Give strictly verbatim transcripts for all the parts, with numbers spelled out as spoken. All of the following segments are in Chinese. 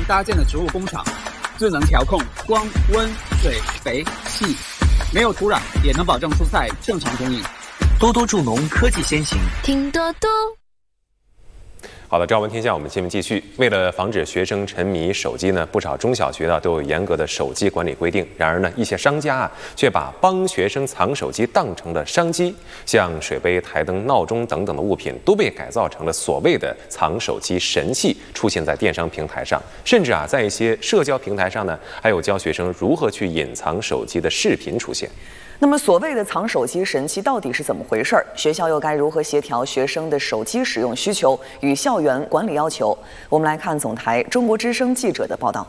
搭建的植物工厂，智能调控光、温、水、肥、气，没有土壤也能保证蔬菜正常供应。 多多助农，科技先行， 听多多。 好的，朝闻天下，我们新闻继续。为了防止学生沉迷手机呢，不少中小学呢都有严格的手机管理规定。然而呢，一些商家啊却把帮学生藏手机当成了商机，像水杯、台灯、闹钟等等的物品都被改造成了所谓的藏手机神器，出现在电商平台上，甚至啊在一些社交平台上呢，还有教学生如何去隐藏手机的视频出现。 那么，所谓的藏手机神器到底是怎么回事儿？学校又该如何协调学生的手机使用需求与校园管理要求？我们来看总台中国之声记者的报道。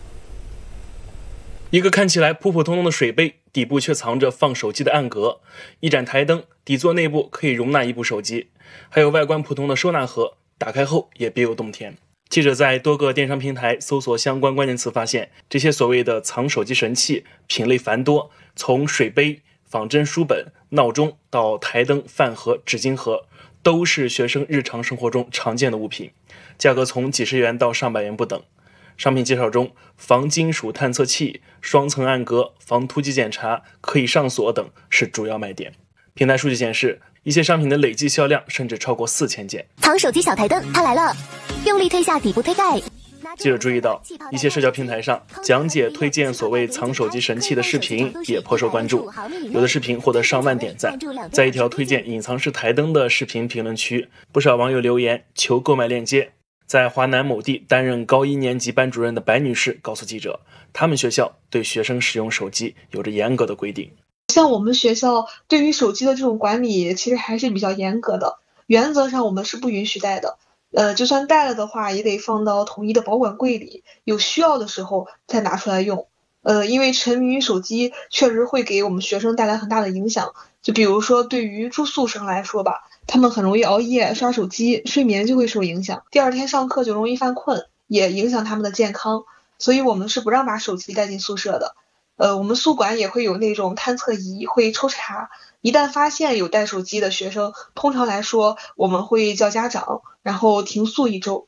一个看起来普普通通的水杯，底部却藏着放手机的暗格；一盏台灯，底座内部可以容纳一部手机；还有外观普通的收纳盒，打开后也别有洞天。记者在多个电商平台搜索相关关键词，发现这些所谓的藏手机神器品类繁多，从水杯、仿真书本、闹钟到台灯、饭盒、纸巾盒，都是学生日常生活中常见的物品，价格从几十元到上百元不等。商品介绍中，防金属探测器、双层暗格、防突击检查、可以上锁等是主要卖点。平台数据显示，一些商品的累计销量甚至超过四千件。 藏手机小台灯，它来了！用力推下底部推盖。 记者注意到，一些社交平台上讲解推荐所谓藏手机神器的视频也颇受关注，有的视频获得上万点赞。在一条推荐隐藏式台灯的视频评论区，不少网友留言求购买链接。在华南某地担任高一年级班主任的白女士告诉记者，他们学校对学生使用手机有着严格的规定。 像我们学校对于手机的这种管理其实还是比较严格的，原则上我们是不允许带的。呃，就算带了的话，也得放到统一的保管柜里，有需要的时候再拿出来用。呃，因为沉迷于手机确实会给我们学生带来很大的影响。就比如说对于住宿生来说吧，他们很容易熬夜刷手机，睡眠就会受影响，第二天上课就容易犯困，也影响他们的健康。所以我们是不让把手机带进宿舍的。呃，我们宿管也会有那种探测仪，会抽查，一旦发现有带手机的学生，通常来说我们会叫家长，然后停宿一周。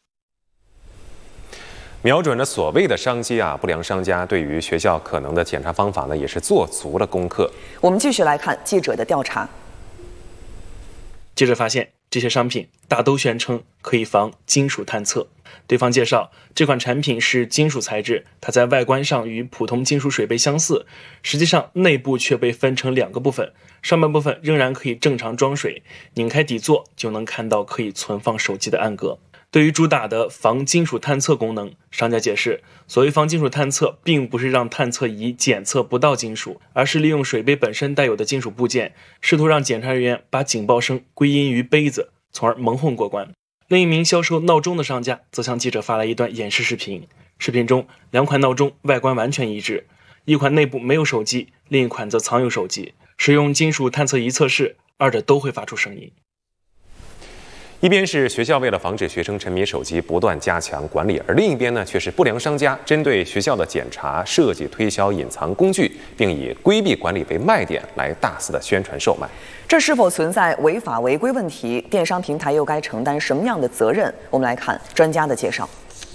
瞄准了所谓的商机啊，不良商家对于学校可能的检查方法呢，也是做足了功课。 我们继续来看记者的调查。 记者发现，这些商品大都宣称可以防金属探测。对方介绍，这款产品是金属材质，它在外观上与普通金属水杯相似，实际上内部却被分成两个部分，上半部分仍然可以正常装水，拧开底座就能看到可以存放手机的暗格。对于主打的防金属探测功能，商家解释，所谓防金属探测并不是让探测仪检测不到金属，而是利用水杯本身带有的金属部件，试图让检查人员把警报声归因于杯子，从而蒙混过关。另一名销售闹钟的商家则向记者发来一段演示视频，视频中两款闹钟外观完全一致，一款内部没有手机，另一款则藏有手机，使用金属探测仪测试，二者都会发出声音。 一边是学校为了防止学生沉迷手机不断加强管理，而另一边呢，却是不良商家针对学校的检查设计推销隐藏工具，并以规避管理为卖点来大肆的宣传售卖。 这是否存在违法违规问题？电商平台又该承担什么样的责任？我们来看专家的介绍。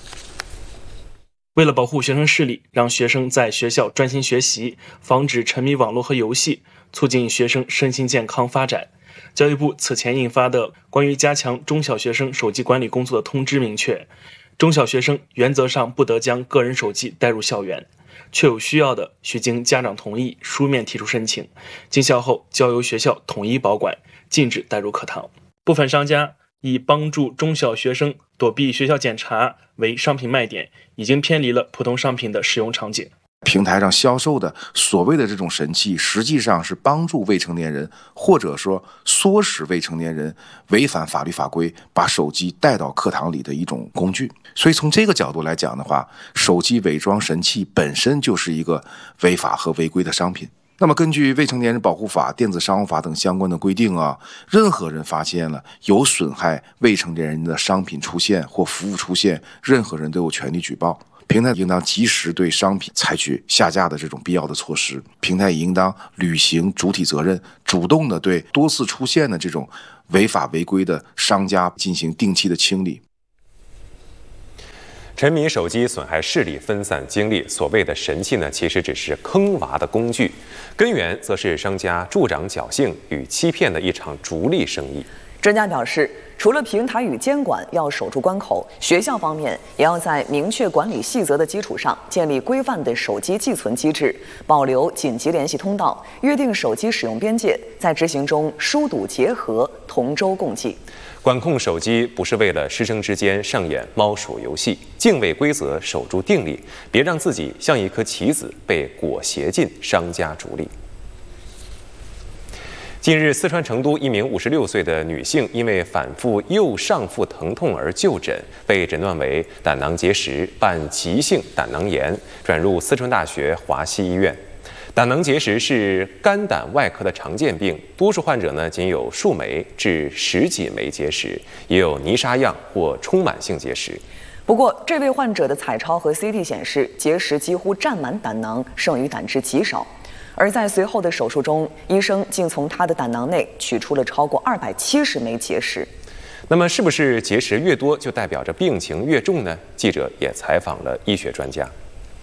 为了保护学生视力，让学生在学校专心学习，防止沉迷网络和游戏，促进学生身心健康发展，教育部此前印发的关于加强中小学生手机管理工作的通知明确，中小学生原则上不得将个人手机带入校园，确有需要的需经家长同意书面提出申请，进校后交由学校统一保管，禁止带入课堂。部分商家以帮助中小学生躲避学校检查为商品卖点，已经偏离了普通商品的使用场景。 平台上销售的所谓的这种神器，实际上是帮助未成年人，或者说唆使未成年人违反法律法规，把手机带到课堂里的一种工具。所以从这个角度来讲的话，手机伪装神器本身就是一个违法和违规的商品。那么根据《未成年人保护法》《电子商务法》等相关的规定啊，任何人发现了有损害未成年人的商品出现或服务出现，任何人都有权利举报。平台应当及时对商品采取下架的这种必要的措施，平台也应当履行主体责任，主动的对多次出现的这种违法违规的商家进行定期的清理。 沉迷手机损害视力、分散精力，所谓的神器呢，其实只是坑娃的工具，根源则是商家助长侥幸与欺骗的一场逐利生意。 专家表示，除了平台与监管要守住关口，学校方面也要在明确管理细则的基础上，建立规范的手机寄存机制，保留紧急联系通道，约定手机使用边界，在执行中疏堵结合，同舟共济。 管控手机不是为了师生之间上演猫鼠游戏，敬畏规则，守住定力，别让自己像一颗棋子被裹挟进商家逐利。近日，四川成都一名五十六岁的女性因为反复右上腹疼痛而就诊，被诊断为胆囊结石伴急性胆囊炎，转入四川大学华西医院。胆囊结石是肝胆外科的常见病，多数患者呢仅有数枚至十几枚结石，也有泥沙样或充满性结石。 不过，这位患者的彩超和 C T 显示，结石几乎占满胆囊，剩余胆汁极少。而在随后的手术中，医生竟从他的胆囊内取出了超过二百七十枚结石。 那么，是不是结石越多就代表着病情越重呢？记者也采访了医学专家。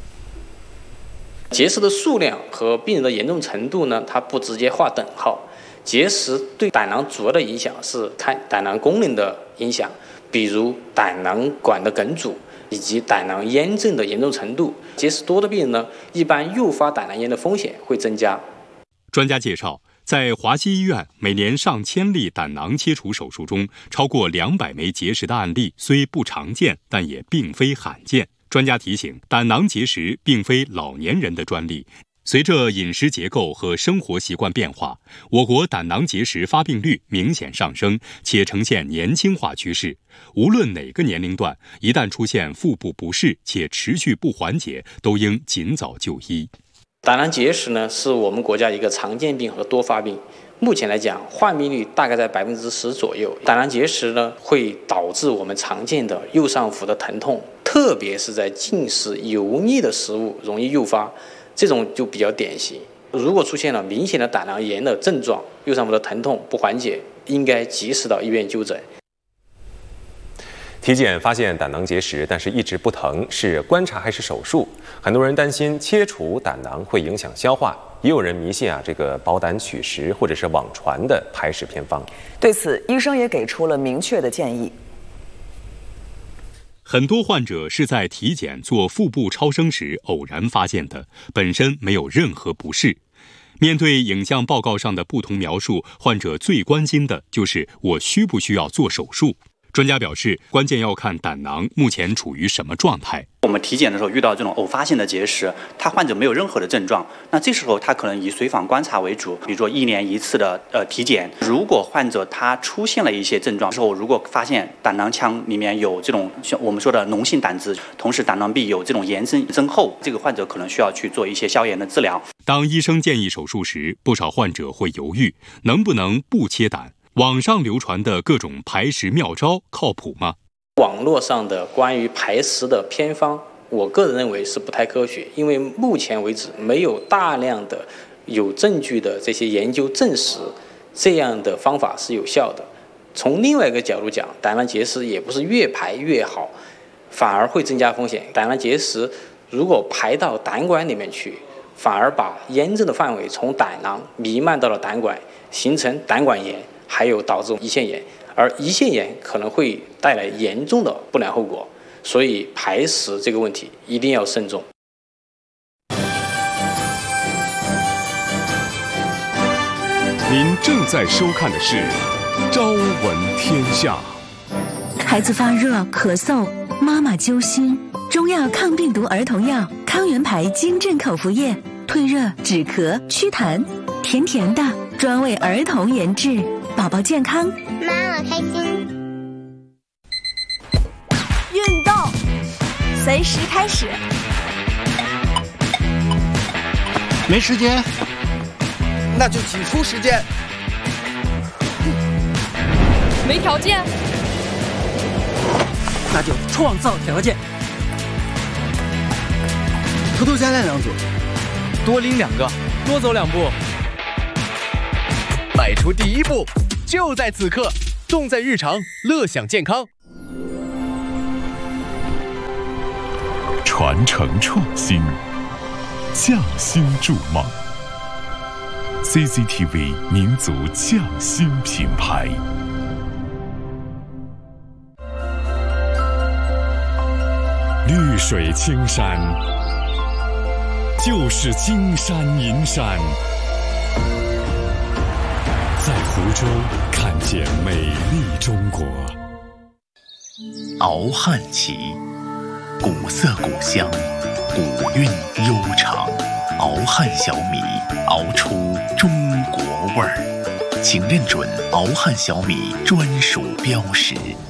结石的数量和病人的严重程度呢，它不直接划等号。结石对胆囊主要的影响是看胆囊功能的影响，比如胆囊管的梗阻以及胆囊炎症的严重程度。结石多的病人呢，一般诱发胆囊炎的风险会增加。 专家介绍，在华西医院，每年上千例胆囊切除手术中，超过两百枚结石的案例虽不常见，但也并非罕见。专家提醒，胆囊结石并非老年人的专利。随着饮食结构和生活习惯变化，我国胆囊结石发病率明显上升，且呈现年轻化趋势。无论哪个年龄段，一旦出现腹部不适且持续不缓解，都应尽早就医。 胆囊结石呢，是我们国家一个常见病和多发病。目前来讲，患病率大概在百分之十左右。胆囊结石呢，会导致我们常见的右上腹的疼痛，特别是在进食油腻的食物容易诱发，这种就比较典型。如果出现了明显的胆囊炎的症状，右上腹的疼痛不缓解，应该及时到医院就诊。 体检发现胆囊结石，但是一直不疼，是观察还是手术？很多人担心切除胆囊会影响消化，也有人迷信啊这个保胆取石或者是网传的排石偏方。 对此，医生也给出了明确的建议。 很多患者是在体检做腹部超声时偶然发现的，本身没有任何不适。面对影像报告上的不同描述，患者最关心的就是我需不需要做手术。专家表示，关键要看胆囊目前处于什么状态。 我们体检的时候遇到这种偶发性的结石，他患者没有任何的症状，那这时候他可能以随访观察为主，比如说一年一次的呃体检。如果患者他出现了一些症状之后，如果发现胆囊腔里面有这种像我们说的脓性胆汁，同时胆囊壁有这种炎症增厚，这个患者可能需要去做一些消炎的治疗。 当医生建议手术时，不少患者会犹豫，能不能不切胆？网上流传的各种排石妙招靠谱吗？ 网络上的关于排石的偏方，我个人认为是不太科学，因为目前为止没有大量的有证据的这些研究证实这样的方法是有效的。从另外一个角度讲，胆囊结石也不是越排越好，反而会增加风险。胆囊结石如果排到胆管里面去，反而把炎症的范围从胆囊弥漫到了胆管，形成胆管炎，还有导致胰腺炎，而胰腺炎可能会带来严重的不良后果，所以排石这个问题一定要慎重。 您正在收看的是《朝闻天下》。 孩子发热、咳嗽，妈妈揪心，中药抗病毒儿童药康元牌金镇口服液，退热、止咳、祛痰，甜甜的，专为儿童研制。宝宝健康， 妈妈开心。 运动，随时开始。 没时间，那就挤出时间。 没条件， 那就创造条件。偷偷加练两组， 多拎两个，多走两步。迈出第一步，就在此刻，动在日常，乐享健康。 传承创新，匠心筑梦。C C T V 民族匠心品牌。绿水青山，就是金山银山。在湖州看见美丽中国。 熬汉旗，古色古香，古韵悠长。熬汉小米，熬出中国味儿，请认准熬汉小米专属标识。